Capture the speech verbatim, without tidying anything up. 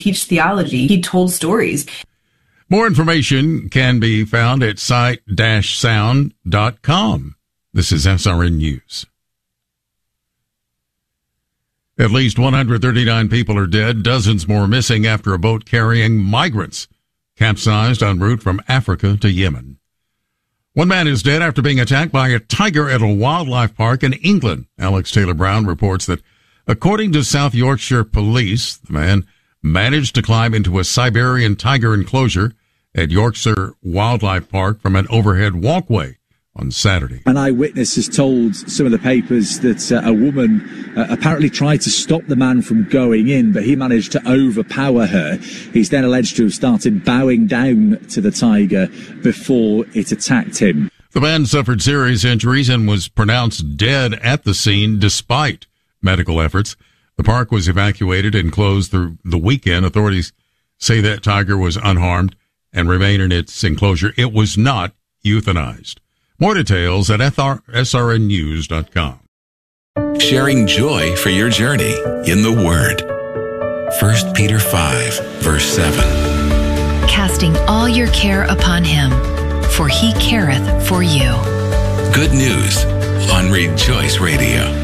teach theology. He told stories. More information can be found at sight dash sound dot com. This is S R N News. At least one hundred thirty-nine people are dead, dozens more missing after a boat carrying migrants capsized en route from Africa to Yemen. One man is dead after being attacked by a tiger at a wildlife park in England. Alex Taylor Brown reports that, according to South Yorkshire police, the man managed to climb into a Siberian tiger enclosure at Yorkshire Wildlife Park from an overhead walkway on Saturday. An eyewitness has told some of the papers that uh, a woman uh, apparently tried to stop the man from going in, but he managed to overpower her. He's then alleged to have started bowing down to the tiger before it attacked him. The man suffered serious injuries and was pronounced dead at the scene despite medical efforts. The park was evacuated and closed through the weekend. Authorities say that tiger was unharmed and remained in its enclosure. It was not euthanized. More details at S R N news dot com. Sharing joy for your journey in the Word. First Peter five, verse seven. Casting all your care upon him, for he careth for you. Good news on Rejoice Radio.